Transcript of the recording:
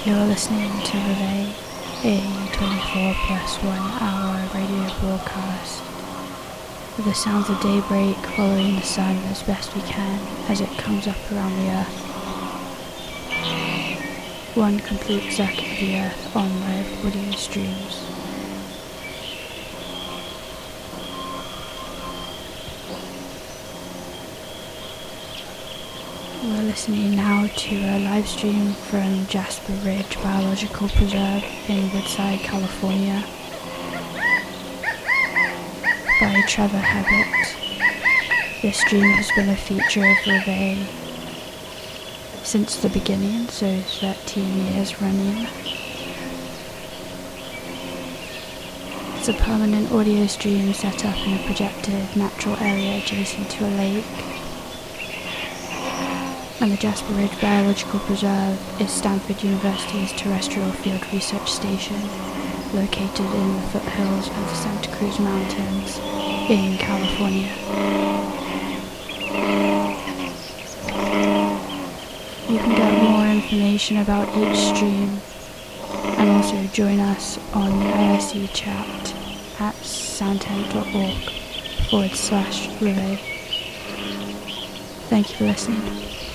You're listening to Relay, a 24 plus 1 hour radio broadcast with the sounds of daybreak following the sun as best we can as it comes up around the earth. One complete circuit of the earth on live audio streams. We're listening now to a live stream from Jasper Ridge Biological Preserve in Woodside, California by Trevor Hebbert. This stream has been a feature of Reveille since the beginning, so 13 years running. It's a permanent audio stream set up in a projected natural area adjacent to a lake. And the Jasper Ridge Biological Preserve is Stanford University's terrestrial field research station, located in the foothills of the Santa Cruz Mountains in California. You can get more information about each stream and also join us on the IRC chat at santent.org/relay. Thank you for listening.